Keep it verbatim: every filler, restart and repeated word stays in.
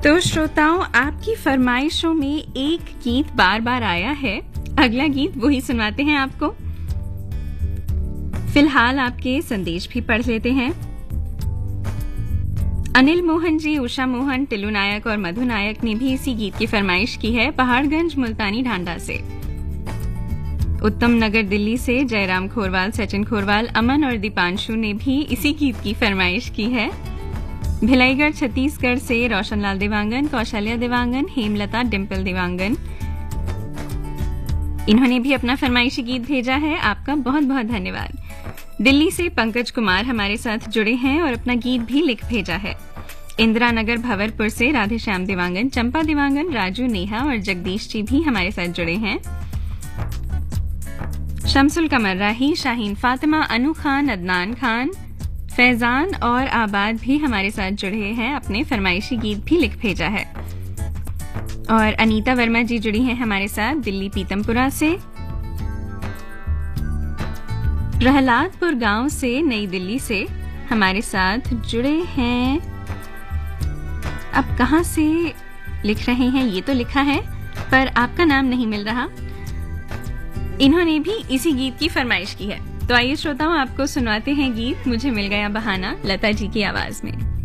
तो श्रोताओं, आपकी फरमाइशों में एक गीत बार बार आया है। अगला गीत वही सुनवाते हैं आपको। फिलहाल आपके संदेश भी पढ़ लेते हैं। अनिल मोहन जी, उषा मोहन, टिल्लू नायक और मधु नायक ने भी इसी गीत की फरमाइश की है, पहाड़गंज मुल्तानी ढांडा से। उत्तम नगर दिल्ली से जयराम खोरवाल, सचिन खोरवाल, अमन और दीपांशु ने भी इसी गीत की फरमाइश की है। भिलाईगढ़ छत्तीसगढ़ से रोशनलाल देवांगन, कौशल्या देवांगन, हेमलता, डिम्पल देवांगन, इन्होंने भी अपना फरमाइशी गीत भेजा है। आपका बहुत बहुत धन्यवाद। दिल्ली से पंकज कुमार हमारे साथ जुड़े हैं और अपना गीत भी लिख भेजा है। इंदिरा नगर भंवरपुर से राधेश्याम देवांगन, चंपा देवांगन, राजू, नेहा और जगदीश जी भी हमारे साथ जुड़े हैं। शमसुल कमर राही, शाहीन फातिमा, अनु खान, अदनान खान, फैजान और आबाद भी हमारे साथ जुड़े हैं, अपने फरमाइशी गीत भी लिख भेजा है। और अनीता वर्मा जी जुड़ी हैं हमारे साथ दिल्ली पीतमपुरा से। प्रहलादपुर गांव से नई दिल्ली से हमारे साथ जुड़े हैं। अब कहां से लिख रहे हैं ये तो लिखा है, पर आपका नाम नहीं मिल रहा। इन्होंने भी इसी गीत की फरमाइश की है। तो आइए श्रोताओं, आपको सुनाते हैं गीत मुझे मिल गया बहाना, लता जी की आवाज में।